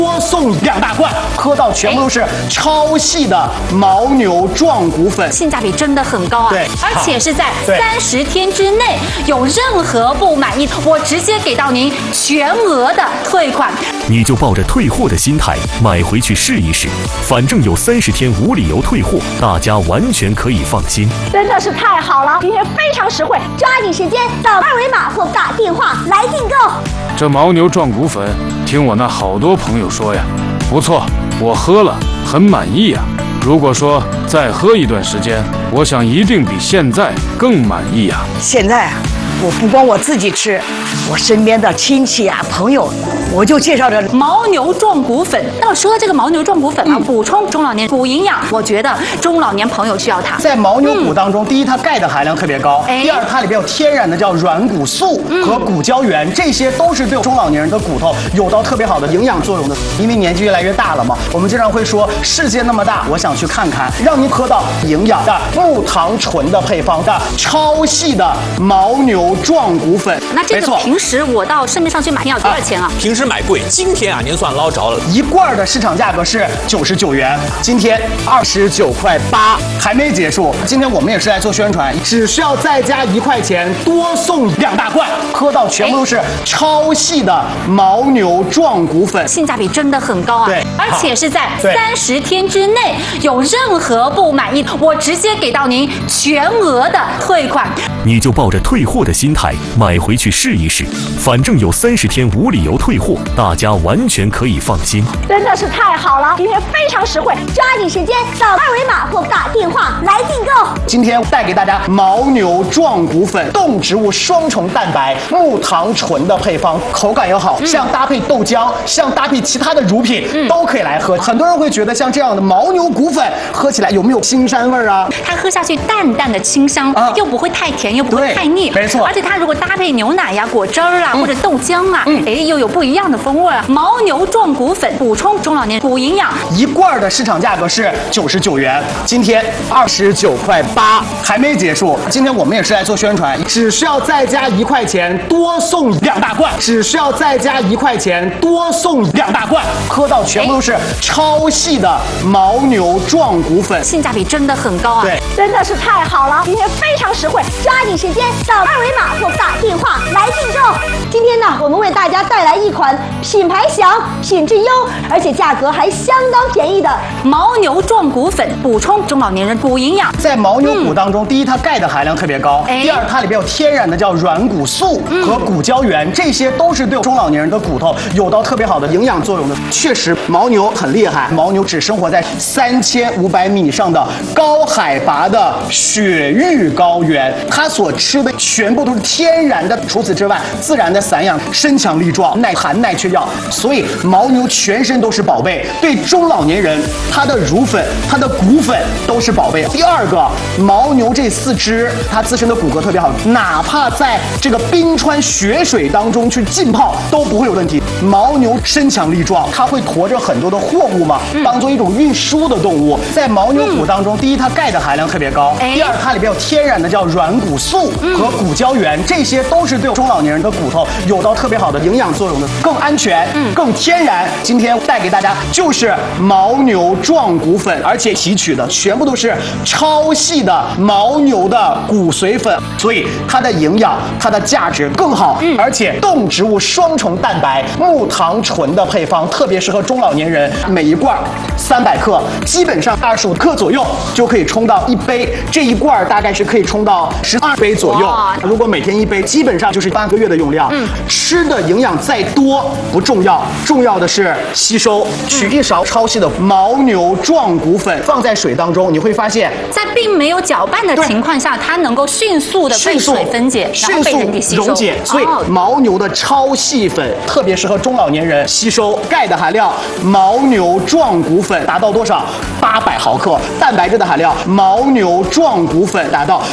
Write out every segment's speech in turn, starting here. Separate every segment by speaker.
Speaker 1: 多送2大罐，喝到全部都是超细的牦牛壮骨粉，
Speaker 2: 性价比真的很高啊！
Speaker 1: 对，
Speaker 2: 而且是在30天之内，有任何不满意，我直接给到您全额的退款。
Speaker 3: 你就抱着退货的心态买回去试一试，反正有30天无理由退货，大家完全可以放心。
Speaker 4: 真的是太好了，今天非常实惠，抓紧时间扫2维码或打电话来订购。
Speaker 5: 这牦牛壮骨粉，听我那好多朋友说呀，不错，我喝了很满意呀。如果说再喝一段时间，我想一定比现在更满意呀。
Speaker 6: 现在啊，我不光我自己吃，我身边的亲戚啊、朋友，我就介绍着
Speaker 2: 牦牛壮骨粉。那说这个牦牛壮骨粉啊，补充中老年骨营养，我觉得中老年朋友需要它。
Speaker 1: 在牦牛骨当中，第一，它钙的含量特别高；第二，它里边有天然的叫软骨素和骨胶原，这些都是对中老年人的骨头有到特别好的营养作用的。因为年纪越来越大了嘛，我们经常会说世界那么大，我想去看看，让您喝到营养的木糖醇的配方的超细的牦牛壮骨粉。
Speaker 2: 那这个平时我到市面上去买要多少钱啊？
Speaker 7: 平时买贵，今天啊您算捞着了。
Speaker 1: 1罐的市场价格是99元，今天29.8块，还没结束。今天我们也是来做宣传，只需要再加1块钱，多送2大罐，喝到全部都是超细的牦牛壮骨粉，
Speaker 2: 性价比真的很高啊！
Speaker 1: 对，
Speaker 2: 而且是在30天之内，有任何不满意，我直接给到您全额的退款。
Speaker 3: 你就抱着退货的心态买回去试一试，反正有30天无理由退货，大家完全可以放心。
Speaker 4: 真的是太好了，今天非常实惠，抓紧时间扫2维码或打电话来订购。
Speaker 1: 今天带给大家牦牛壮骨粉，动植物双重蛋白、木糖醇的配方，口感也好，像搭配豆浆，像搭配其他的乳品，都可以来喝。很多人会觉得像这样的牦牛骨粉喝起来有没有青山味儿啊？
Speaker 2: 它喝下去淡淡的清香，又不会太甜，又不会太腻，
Speaker 1: 没错。
Speaker 2: 而且它如果搭配牛奶呀、果汁儿啊，或者豆浆啊，又有不一样的风味啊。牦牛壮骨粉补充中老年骨营养
Speaker 1: ，1罐的市场价格是99元，今天29.8块，还没结束。今天我们也是来做宣传，只需要再加1块钱，多送2大罐，只需要再加1块钱，多送2大罐，喝到全部都是超细的牦牛壮骨粉，
Speaker 2: 性价比真的很高啊！
Speaker 1: 对，
Speaker 4: 真的是太好了，今天非常实惠，抓紧时间扫2维码或打电话来订购。今天呢，我们为大家带来一款品牌小、品质优，而且价格还相当便宜的
Speaker 2: 牦牛壮骨粉，补充中老年人骨营养。
Speaker 1: 在牦牛骨当中，第一，它钙的含量特别高；第二，它里边有天然的叫软骨素和骨胶原，这些都是对中老年人的骨头有到特别好的营养作用的。确实，牦牛很厉害，牦牛只生活在3500米以上的高海拔的雪域高原，它所吃的全部都是天然的，除此之外，自然的散养，身强力壮，耐寒耐缺药，所以牦牛全身都是宝贝。对中老年人，它的乳粉、它的骨粉都是宝贝。第二个，牦牛这4肢，它自身的骨骼特别好，哪怕在这个冰川雪水当中去浸泡都不会有问题。牦牛身强力壮，它会驮着很多的货物嘛，当做一种运输的动物。在牦牛骨当中，第一，它钙的含量特别高；第二，它里边有天然的叫软骨素和骨胶原，这些都是对中老年人的骨头有到特别好的营养作用的，更安全、更天然。今天带给大家就是牦牛壮骨粉，而且提取的全部都是超细的牦牛的骨髓粉，所以它的营养、它的价值更好，而且动植物双重蛋白、木糖醇的配方特别适合中老年人。每1罐300克，基本上25克左右就可以冲到1杯，这1罐大概是可以冲到12杯左右。如果每天1杯，基本上就是半个月的用量。吃的营养再多不重要，重要的是吸收。取1勺超细的牦牛壮骨粉放在水当中，你会发现，
Speaker 2: 在并没有搅拌的情况下，它能够迅速的被水分解，然后被人体吸收。
Speaker 1: 溶解。所以牦牛的超细粉特别适合中老年人吸收。钙的含量，牦牛壮骨粉达到多少？800毫克。蛋白质的含量，牦牛壮骨粉达到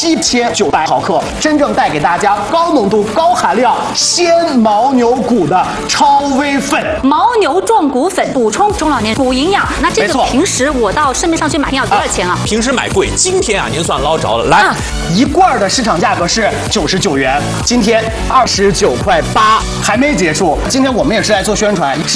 Speaker 1: 7900毫克。真正带给大家高浓度、高含量鲜牦牛骨的超微粉。
Speaker 2: 牦牛壮骨粉补充中老年骨营养。那这个平时我到市面上去买要多少钱啊？
Speaker 7: 平时买贵，今天啊您算捞着了。来
Speaker 1: ，1罐的市场价格是99元，今天29.8块，还没结束。今天我们也是来做宣传。